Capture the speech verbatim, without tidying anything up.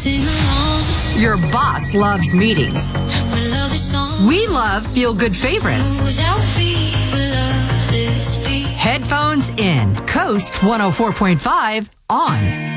sing along. Your boss loves meetings. We love this song. We love feel-good favorites. Moves our feet. We love this beat. Headphones in. Coast one oh four point five on.